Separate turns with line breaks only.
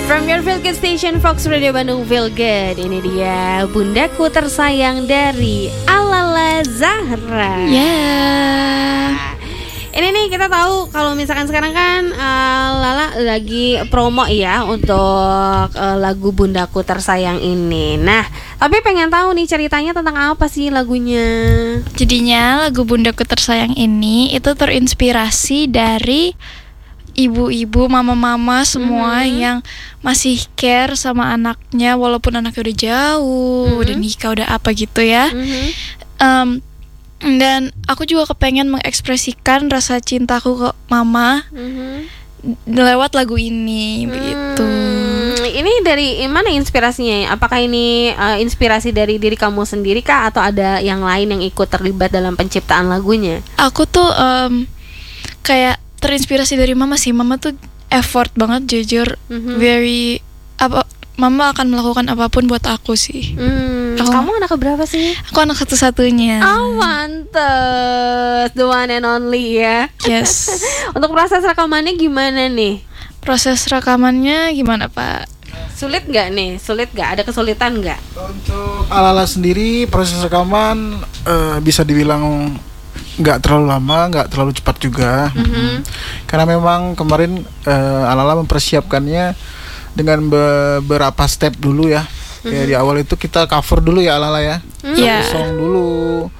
From your feel good station Fox Radio Bandung Feel Good. Ini dia Bundaku Tersayang dari Alala Zahra. Ini nih kita tahu kalau misalkan sekarang kan Lala lagi promo ya untuk lagu Bundaku Tersayang ini. Nah, tapi pengen tahu nih ceritanya tentang apa sih lagunya?
Jadinya lagu Bundaku Tersayang ini itu terinspirasi dari ibu-ibu, mama-mama semua yang masih care sama anaknya walaupun anaknya udah jauh, udah nikah, udah apa gitu ya. Dan aku juga kepengen mengekspresikan rasa cintaku ke mama lewat lagu ini begitu.
Ini dari mana inspirasinya? Apakah ini inspirasi dari diri kamu sendiri kah atau ada yang lain yang ikut terlibat dalam penciptaan lagunya?
Aku tuh kayak terinspirasi dari mama sih. Mama tuh effort banget, jujur. Mama akan melakukan apapun buat aku sih.
Kamu anak keberapa sih?
Aku anak satu-satunya.
Oh, mantes, the one and only ya.
Yes.
Untuk proses rekamannya gimana nih?
Proses rekamannya gimana, Pak?
Sulit nggak nih? Sulit nggak? Ada kesulitan nggak?
Untuk Alala sendiri proses rekaman bisa dibilang nggak terlalu lama, nggak terlalu cepat juga. Karena memang kemarin Alala mempersiapkannya dengan beberapa step dulu ya. Kayak di awal itu kita cover dulu ya Alala ya.
Iya.
Song dulu.